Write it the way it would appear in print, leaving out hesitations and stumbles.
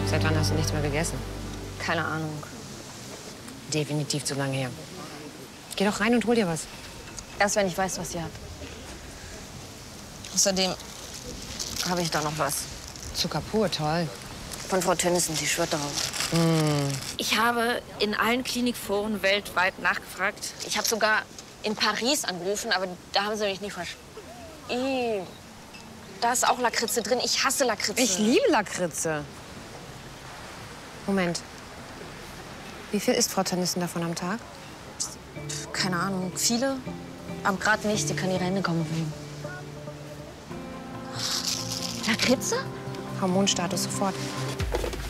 Seit wann hast du nichts mehr gegessen? Keine Ahnung. Definitiv zu lange her. Geh doch rein und hol dir was. Erst wenn ich weiß, was ihr habt. Außerdem habe ich da noch was. Zucker pur, toll. Von Frau Tönnissen, die schwört darauf. Ich habe in allen Klinikforen weltweit nachgefragt. Ich habe sogar in Paris angerufen, aber da haben sie mich nicht verstanden. Da ist auch Lakritze drin. Ich hasse Lakritze. Ich liebe Lakritze. Moment. Wie viel isst Frau Tönnissen davon am Tag? Keine Ahnung. Viele, aber gerade nicht. Sie kann ihre Hände kaum bewegen. Lakritze? Hormonstatus sofort.